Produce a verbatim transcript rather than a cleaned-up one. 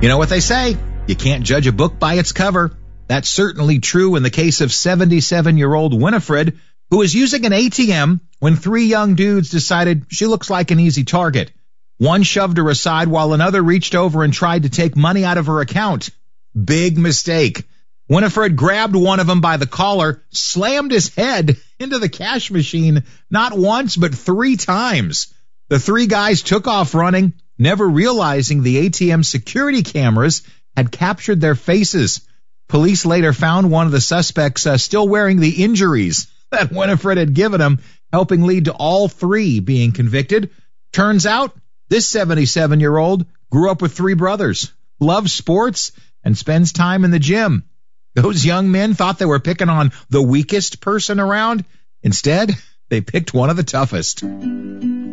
You know what they say? You can't judge a book by its cover. That's certainly true in the case of seventy-seven-year-old Winifred, who was using an A T M when three young dudes decided she looks like an easy target. One shoved her aside while another reached over and tried to take money out of her account. Big mistake. Winifred grabbed one of them by the collar, slammed his head into the cash machine not once but three times. The three guys took off running, never realizing the A T M security cameras had captured their faces. Police later found one of the suspects uh, still wearing the injuries that Winifred had given him, helping lead to all three being convicted. Turns out, this seventy-seven-year-old grew up with three brothers, loves sports, and spends time in the gym. Those young men thought they were picking on the weakest person around. Instead, they picked one of the toughest.